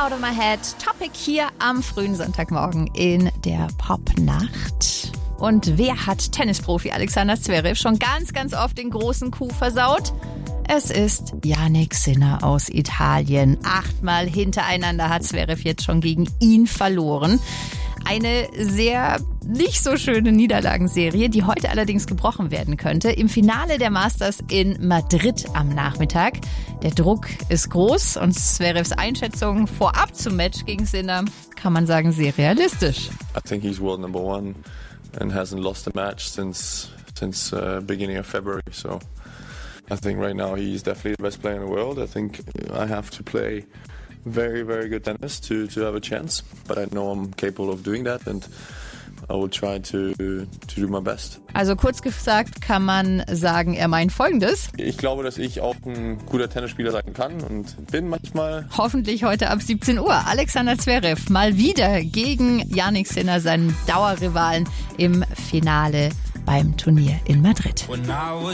Out of My Head. Topic hier am frühen Sonntagmorgen in der Popnacht. Und wer hat Tennisprofi Alexander Zverev schon ganz, ganz oft den großen Coup versaut? Es ist Jannik Sinner aus Italien. 8-mal hintereinander hat Zverev jetzt schon gegen ihn verloren. Eine sehr nicht so schöne Niederlagenserie, die heute allerdings gebrochen werden könnte. Im Finale der Masters in Madrid am Nachmittag. Der Druck ist groß und Zverevs Einschätzung vorab zum Match gegen Sinner kann man sagen sehr realistisch. I think he's world number one and hasn't lost a match since beginning of February. So I think right now he's definitely the best player in the world. I think I have to play very, very good tennis to have a chance. But I know I'm capable of doing that and I will try to do my best. Also kurz gesagt kann man sagen, er meint Folgendes. Ich glaube, dass ich auch ein guter Tennisspieler sein kann und bin manchmal. Hoffentlich heute ab 17 Uhr. Alexander Zverev mal wieder gegen Jannik Sinner, seinen Dauerrivalen im Finale beim Turnier in Madrid.